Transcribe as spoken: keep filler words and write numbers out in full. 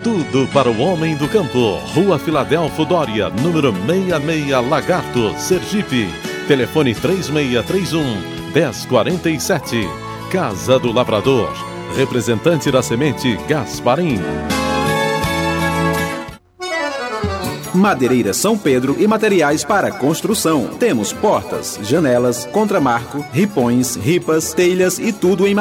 Tudo para o homem do campo. Rua Filadelfo Dória, número sessenta e seis, Lagarto, Sergipe. Telefone três seis três um, um zero quatro sete. Casa do Lavrador. Representante da Semente Gasparim. Madeireira São Pedro e materiais para construção. Temos portas, janelas, contramarco, ripões, ripas, telhas e tudo em